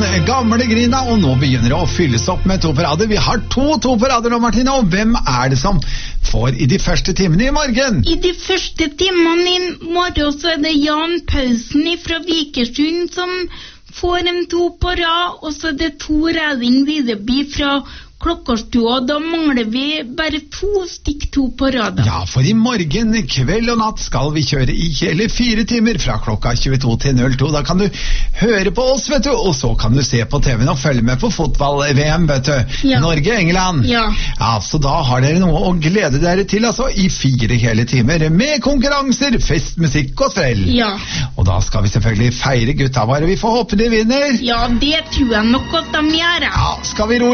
gamle Grina, og nå begynner det å fylles opp med 2 på rader. Vi har to på rader nå, Martina, og hvem er det som får i de første timene i morgen? I de første timene i morgen så er det Jan Pausen fra Vikersund som får en 2 på rad, og så er det Tor Erling Videby fra Klokkarstua. Da mangler vi bare 2 stykk 2 på rad. Ja, for i morgen, kveld og natt skal vi kjøre i hele 4 timer fra klokka 22 til 02. Da kan du høre på oss, vet du, og så kan du se på TV-en og følge med på fotball-VM, vet du. Ja. Norge-England. Ja. Så da har dere noe å glede dere til, altså, i 4 hele timer, med konkurranser, fest, musikk og sprell. Ja. Og da skal vi selvfølgelig feire gutta våre. Vi får håpe de vinner. Ja, det tror jeg nok at de gjør. Ja, skal vi ro